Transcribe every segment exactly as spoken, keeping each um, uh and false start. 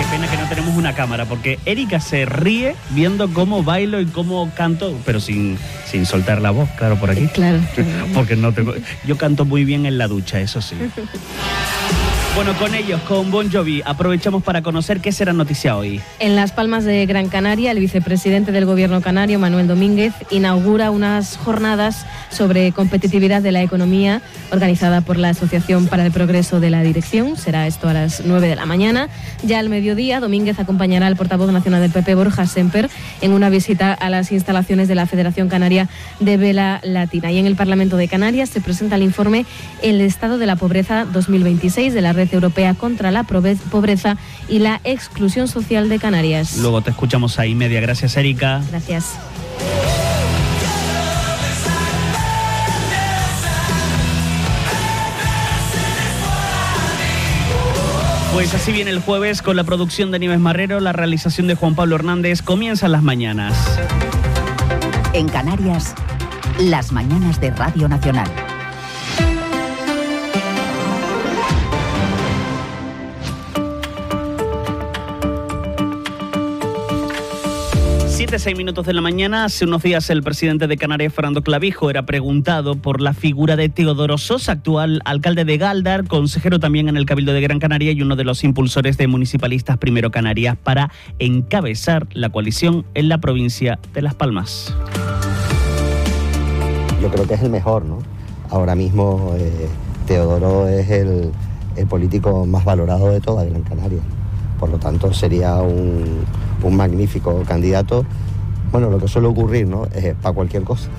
Pena que no tenemos una cámara, porque Erika se ríe viendo cómo bailo y cómo canto, pero sin, sin soltar la voz, claro, por aquí. Claro. Porque no tengo... Yo canto muy bien en la ducha, eso sí. Bueno, con ellos, con Bon Jovi, aprovechamos para conocer qué será noticia hoy. En Las Palmas de Gran Canaria, el vicepresidente del Gobierno canario, Manuel Domínguez, inaugura unas jornadas sobre competitividad de la economía organizada por la Asociación para el Progreso de la Dirección. Será esto a las nueve de la mañana. Ya al mediodía, Domínguez acompañará al portavoz nacional del P P, Borja Semper, en una visita a las instalaciones de la Federación Canaria de Vela Latina. Y en el Parlamento de Canarias se presenta el informe El Estado de la Pobreza dos mil veintiséis de la Red Europea contra la Pobreza y la Exclusión Social de Canarias. Luego te escuchamos ahí media. Gracias, Erika. Gracias. Pues así viene el jueves con la producción de Nieves Marrero, la realización de Juan Pablo Hernández. Comienzan las mañanas. En Canarias, las mañanas de Radio Nacional. siete, seis minutos de la mañana. Hace unos días el presidente de Canarias, Fernando Clavijo, era preguntado por la figura de Teodoro Sosa, actual alcalde de Gáldar, consejero también en el Cabildo de Gran Canaria y uno de los impulsores de Municipalistas Primero Canarias para encabezar la coalición en la provincia de Las Palmas. Yo creo que es el mejor, ¿no? Ahora mismo eh, Teodoro es el, el político más valorado de toda Gran Canaria. Por lo tanto, sería un, un magnífico candidato. Bueno, lo que suele ocurrir, ¿no?, es para cualquier cosa.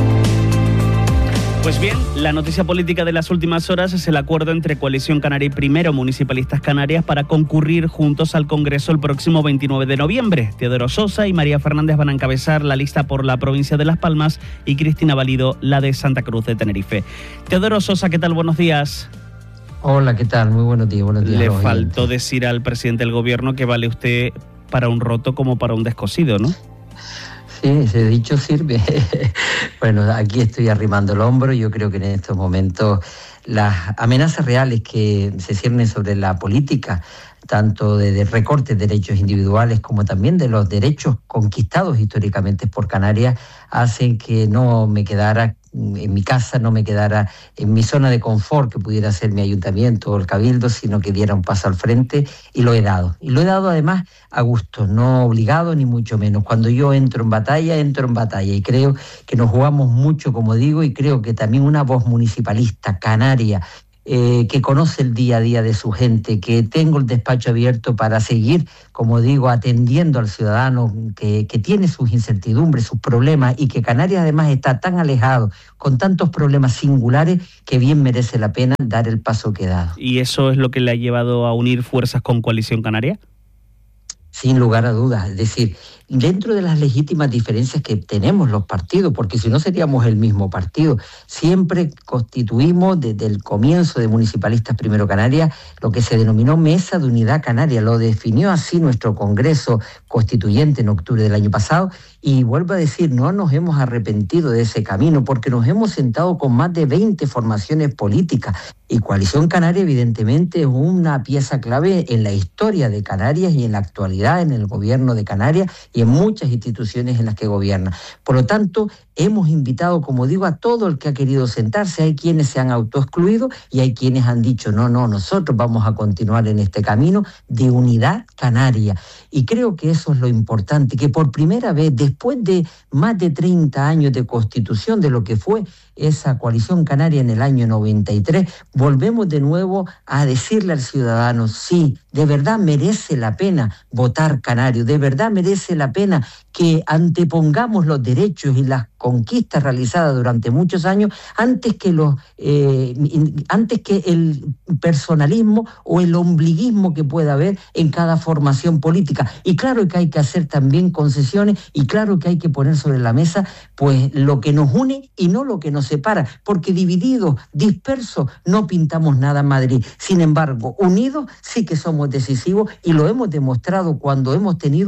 Pues bien, la noticia política de las últimas horas es el acuerdo entre Coalición Canaria y Primero Municipalistas Canarias para concurrir juntos al Congreso el próximo veintinueve de noviembre. Teodoro Sosa y María Fernández van a encabezar la lista por la provincia de Las Palmas y Cristina Valido la de Santa Cruz de Tenerife. Teodoro Sosa, ¿qué tal? Buenos días. Hola, ¿qué tal? Muy buenos días. Buenos días. Le faltó decir al presidente del gobierno que vale usted para un roto como para un descosido, ¿no? Sí, ese dicho sirve. Bueno, aquí estoy arrimando el hombro. Yo creo que en estos momentos las amenazas reales que se ciernen sobre la política, tanto de, de recortes de derechos individuales como también de los derechos conquistados históricamente por Canarias, hacen que no me quedara en mi casa, no me quedara en mi zona de confort que pudiera ser mi ayuntamiento o el cabildo, sino que diera un paso al frente, y lo he dado. Y lo he dado además a gusto, no obligado ni mucho menos. Cuando yo entro en batalla, entro en batalla, y creo que nos jugamos mucho, como digo, y creo que también una voz municipalista canaria, Eh, que conoce el día a día de su gente, que tengo el despacho abierto para seguir, como digo, atendiendo al ciudadano que, que tiene sus incertidumbres, sus problemas, y que Canarias además está tan alejado, con tantos problemas singulares, que bien merece la pena dar el paso que he dado. ¿Y eso es lo que le ha llevado a unir fuerzas con Coalición Canaria? Sin lugar a dudas, es decir, dentro de las legítimas diferencias que tenemos los partidos, porque si no seríamos el mismo partido, siempre constituimos desde el comienzo de Municipalistas Primero Canarias lo que se denominó Mesa de Unidad Canaria, lo definió así nuestro Congreso Constituyente en octubre del año pasado, y vuelvo a decir, no nos hemos arrepentido de ese camino, porque nos hemos sentado con más de veinte formaciones políticas, y Coalición Canaria evidentemente es una pieza clave en la historia de Canarias y en la actualidad en el gobierno de Canarias y en muchas instituciones en las que gobierna. Por lo tanto, hemos invitado, como digo, a todo el que ha querido sentarse. Hay quienes se han autoexcluido y hay quienes han dicho, no, no, nosotros vamos a continuar en este camino de unidad canaria. Y creo que eso es lo importante, que por primera vez, después de más de treinta años de constitución de lo que fue esa Coalición Canaria en el año noventa y tres, volvemos de nuevo a decirle al ciudadano, sí, de verdad merece la pena votar canario, de verdad merece la pena que antepongamos los derechos y las conquistas realizadas durante muchos años antes que los eh, antes que el personalismo o el ombliguismo que pueda haber en cada formación política. Y claro que hay que hacer también concesiones, y claro que hay que poner sobre la mesa pues lo que nos une y no lo que nos separa, porque divididos, dispersos, no pintamos nada en Madrid. Sin embargo, unidos sí que somos decisivos, y lo hemos demostrado cuando hemos tenido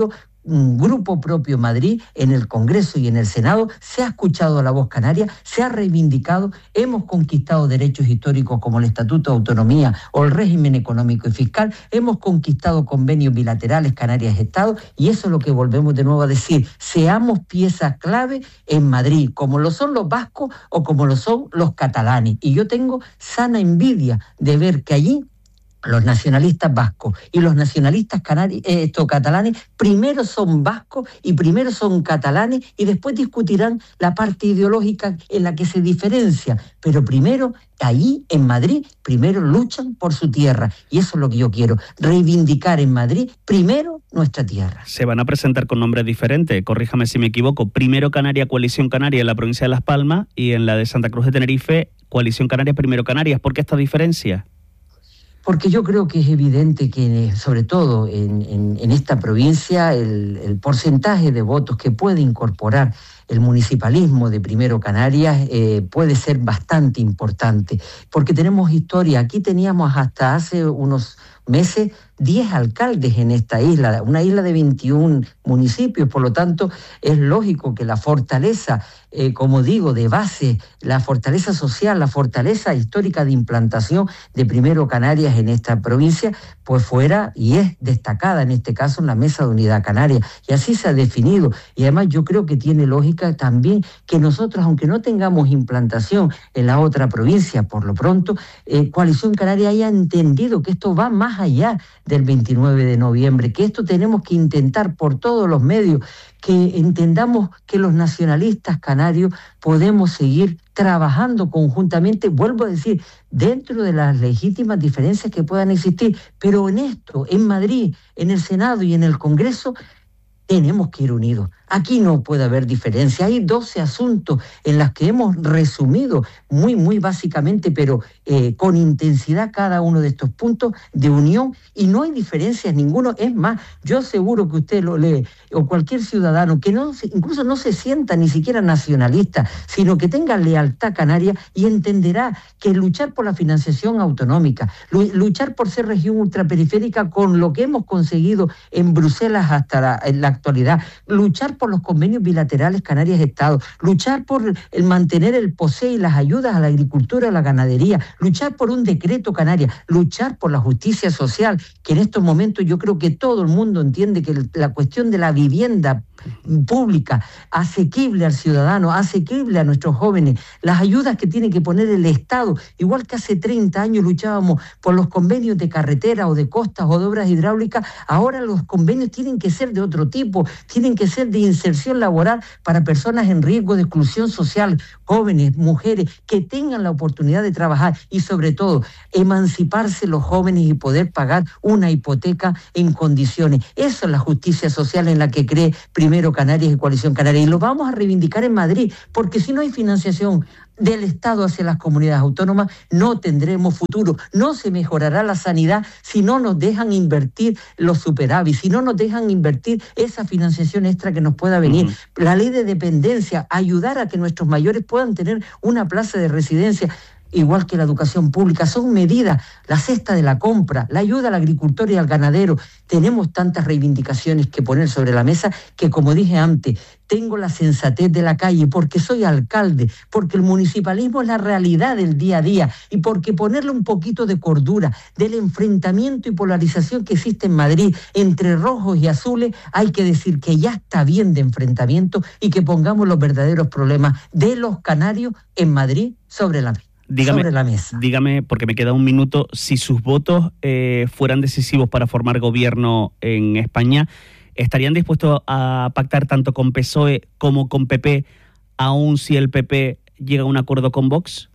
un grupo propio en Madrid, en el Congreso y en el Senado, se ha escuchado la voz canaria, se ha reivindicado, hemos conquistado derechos históricos como el Estatuto de Autonomía o el régimen económico y fiscal, hemos conquistado convenios bilaterales Canarias-Estado, y eso es lo que volvemos de nuevo a decir: seamos piezas clave en Madrid, como lo son los vascos o como lo son los catalanes. Y yo tengo sana envidia de ver que allí los nacionalistas vascos y los nacionalistas canari- eh, esto, catalanes primero son vascos y primero son catalanes, y después discutirán la parte ideológica en la que se diferencia, pero primero ahí en Madrid primero luchan por su tierra, y eso es lo que yo quiero, reivindicar en Madrid primero nuestra tierra. Se van a presentar con nombres diferentes, corríjame si me equivoco: Primero Canaria, Coalición Canaria en la provincia de Las Palmas, y en la de Santa Cruz de Tenerife, Coalición Canaria, Primero Canarias. ¿Por qué esta diferencia? Porque yo creo que es evidente que, sobre todo en, en, en esta provincia, el, el porcentaje de votos que puede incorporar el municipalismo de Primero Canarias eh, puede ser bastante importante, porque tenemos historia. Aquí teníamos hasta hace unos meses diez alcaldes en esta isla, una isla de veintiún municipios, por lo tanto es lógico que la fortaleza, eh, como digo, de base, la fortaleza social, la fortaleza histórica de implantación de Primero Canarias en esta provincia, pues fuera y es destacada en este caso en la Mesa de Unidad Canaria, y así se ha definido. Y además yo creo que tiene lógica también que nosotros, aunque no tengamos implantación en la otra provincia, por lo pronto, eh, Coalición Canaria haya entendido que esto va más allá del veintinueve de noviembre, que esto tenemos que intentar por todos los medios, que entendamos que los nacionalistas canarios podemos seguir trabajando conjuntamente, vuelvo a decir, dentro de las legítimas diferencias que puedan existir, pero en esto, en Madrid, en el Senado y en el Congreso, tenemos que ir unidos. Aquí no puede haber diferencia. Hay doce asuntos en los que hemos resumido muy, muy básicamente, pero eh, con intensidad cada uno de estos puntos de unión, y no hay diferencias ninguno. Es más, yo aseguro que usted lo lee, o cualquier ciudadano que no, incluso no se sienta ni siquiera nacionalista, sino que tenga lealtad canaria, y entenderá que luchar por la financiación autonómica, luchar por ser región ultraperiférica con lo que hemos conseguido en Bruselas hasta la, en la actualidad, luchar por los convenios bilaterales Canarias-Estado, luchar por el mantener el P O S E y las ayudas a la agricultura y a la ganadería, luchar por un decreto Canarias, luchar por la justicia social, que en estos momentos yo creo que todo el mundo entiende que la cuestión de la vivienda pública, asequible al ciudadano, asequible a nuestros jóvenes, las ayudas que tiene que poner el Estado, igual que hace treinta años luchábamos por los convenios de carretera o de costas o de obras hidráulicas, ahora los convenios tienen que ser de otro tipo, tienen que ser de inserción laboral para personas en riesgo de exclusión social, jóvenes, mujeres, que tengan la oportunidad de trabajar, y sobre todo emanciparse los jóvenes y poder pagar una hipoteca en condiciones. Esa es la justicia social en la que cree Primero Canarias y Coalición Canaria, y lo vamos a reivindicar en Madrid, porque si no hay financiación del Estado hacia las comunidades autónomas, no tendremos futuro. No se mejorará la sanidad si no nos dejan invertir los superávit, si no nos dejan invertir esa financiación extra que nos pueda venir. Uh-huh. La ley de dependencia, ayudar a que nuestros mayores puedan tener una plaza de residencia, igual que la educación pública, son medidas, la cesta de la compra, la ayuda al agricultor y al ganadero. Tenemos tantas reivindicaciones que poner sobre la mesa que, como dije antes, tengo la sensatez de la calle, porque soy alcalde, porque el municipalismo es la realidad del día a día, y porque ponerle un poquito de cordura del enfrentamiento y polarización que existe en Madrid entre rojos y azules, hay que decir que ya está bien de enfrentamiento, y que pongamos los verdaderos problemas de los canarios en Madrid sobre la mesa. Dígame, sobre la mesa. Dígame, porque me queda un minuto, si sus votos eh, fueran decisivos para formar gobierno en España, ¿estarían dispuestos a pactar tanto con P S O E como con P P, aun si el P P llega a un acuerdo con Vox?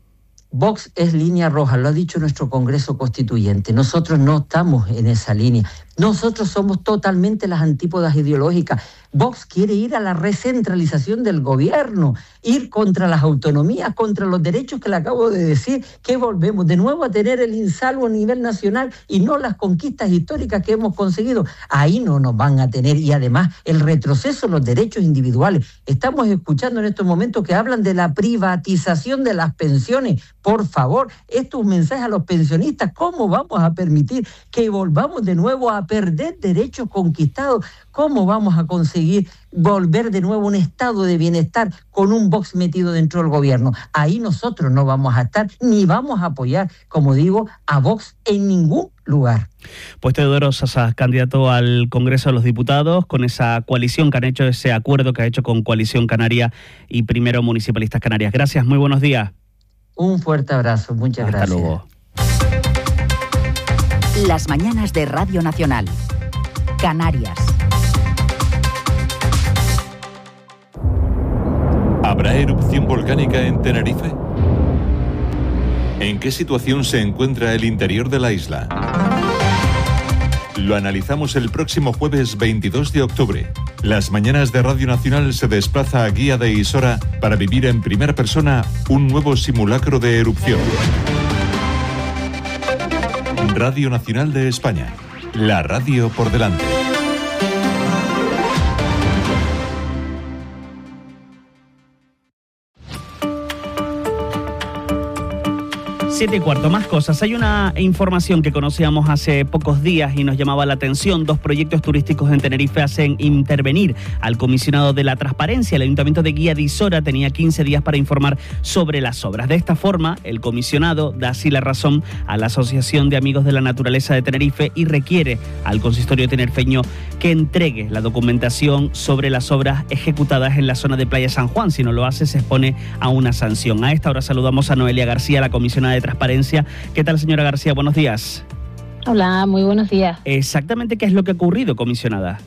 Vox es línea roja, lo ha dicho nuestro Congreso Constituyente. Nosotros no estamos en esa línea. Nosotros somos totalmente las antípodas ideológicas. Vox quiere ir a la recentralización del gobierno, ir contra las autonomías, contra los derechos que le acabo de decir, que volvemos de nuevo a tener el insalvo a nivel nacional y no las conquistas históricas que hemos conseguido. Ahí no nos van a tener, y además el retroceso en los derechos individuales. Estamos escuchando en estos momentos que hablan de la privatización de las pensiones. Por favor, esto es un mensaje a los pensionistas. ¿Cómo vamos a permitir que volvamos de nuevo a perder derechos conquistados. ¿Cómo vamos a conseguir volver de nuevo a un estado de bienestar con un Vox metido dentro del gobierno? Ahí nosotros no vamos a estar, ni vamos a apoyar, como digo, a Vox en ningún lugar. Pues Teodoro Sosa, candidato al Congreso de los Diputados, con esa coalición que han hecho, ese acuerdo que ha hecho con Coalición Canaria y Primero Municipalistas Canarias. Gracias, muy buenos días. Un fuerte abrazo, muchas Hasta gracias. luego. Las mañanas de Radio Nacional. Canarias. ¿Habrá erupción volcánica en Tenerife? ¿En qué situación se encuentra el interior de la isla? Lo analizamos el próximo jueves veintidós de octubre. Las mañanas de Radio Nacional se desplaza a Guía de Isora para vivir en primera persona un nuevo simulacro de erupción. Radio Nacional de España. La radio por delante. Siete y cuarto, más cosas. Hay una información que conocíamos hace pocos días y nos llamaba la atención. Dos proyectos turísticos en Tenerife hacen intervenir al comisionado de la transparencia. El Ayuntamiento de Guía de Isora tenía quince días para informar sobre las obras. De esta forma, el comisionado da así la razón a la Asociación de Amigos de la Naturaleza de Tenerife y requiere al consistorio tinerfeño que entregue la documentación sobre las obras ejecutadas en la zona de Playa San Juan. Si no lo hace, se expone a una sanción. A esta hora saludamos a Noelia García, la comisionada de Transparencia. ¿Qué tal, señora García? Buenos días. Hola, muy buenos días. Exactamente, ¿qué es lo que ha ocurrido, comisionada?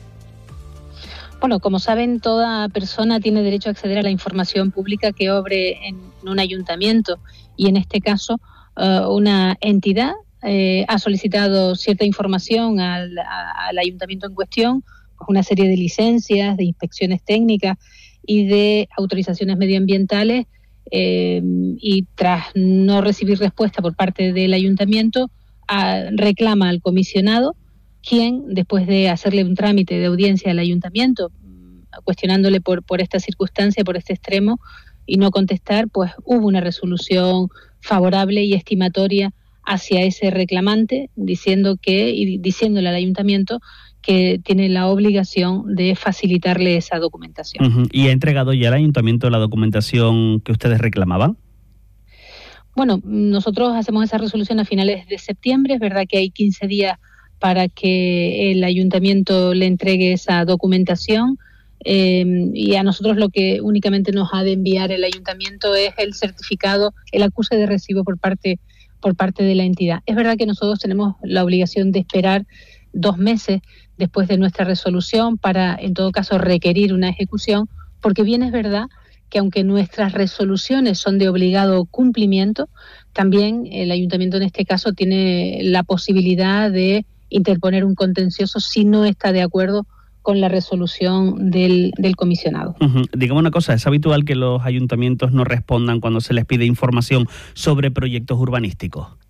Bueno, como saben, toda persona tiene derecho a acceder a la información pública que obre en un ayuntamiento y en este caso uh, una entidad eh, ha solicitado cierta información al, a, al ayuntamiento en cuestión, pues una serie de licencias, de inspecciones técnicas y de autorizaciones medioambientales. Eh, y tras no recibir respuesta por parte del ayuntamiento, a, reclama al comisionado, quien, después de hacerle un trámite de audiencia al ayuntamiento, cuestionándole por, por esta circunstancia, por este extremo, y no contestar, pues hubo una resolución favorable y estimatoria hacia ese reclamante, diciendo que, y diciéndole al ayuntamiento que tiene la obligación de facilitarle esa documentación. Uh-huh. ¿Y ha entregado ya al ayuntamiento la documentación que ustedes reclamaban? Bueno, nosotros hacemos esa resolución a finales de septiembre. Es verdad que hay quince días para que el ayuntamiento le entregue esa documentación eh, y a nosotros lo que únicamente nos ha de enviar el ayuntamiento es el certificado, el acuse de recibo por parte, por parte de la entidad. Es verdad que nosotros tenemos la obligación de esperar dos meses después de nuestra resolución para, en todo caso, requerir una ejecución, porque bien es verdad que aunque nuestras resoluciones son de obligado cumplimiento, también el ayuntamiento en este caso tiene la posibilidad de interponer un contencioso si no está de acuerdo con la resolución del, del comisionado. Uh-huh. Dígame una cosa, ¿es habitual que los ayuntamientos no respondan cuando se les pide información sobre proyectos urbanísticos?